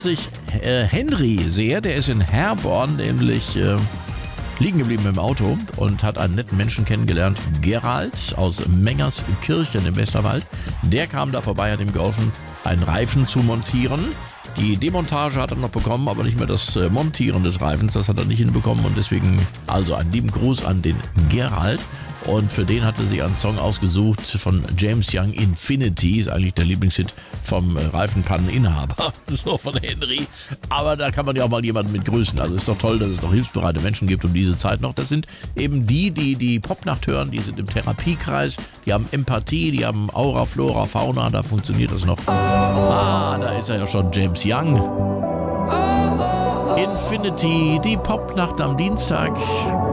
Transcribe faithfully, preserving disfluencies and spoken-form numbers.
sich äh, Henry sehr, der ist in Herborn nämlich äh, liegen geblieben im Auto und hat einen netten Menschen kennengelernt, Gerald aus Mengerskirchen im Westerwald. Der kam da vorbei, hat ihm geholfen, einen Reifen zu montieren. Die Demontage hat er noch bekommen, aber nicht mehr das äh, Montieren des Reifens, das hat er nicht hinbekommen und deswegen also einen lieben Gruß an den Gerald. Und für den hatte sie einen Song ausgesucht von James Young, Infinity, ist eigentlich der Lieblingshit vom äh, Reifenpanneninhaber, so von Henry. Aber da kann man ja auch mal jemanden mit grüßen. Also ist doch toll, dass es noch hilfsbereite Menschen gibt um diese Zeit noch. Das sind eben die, die die Popnacht hören, die sind im Therapiekreis, die haben Empathie, die haben Aura, Flora, Fauna, da funktioniert das noch. Ah, da ist er ja schon, James Young. Infinity, die Popnacht am Dienstag.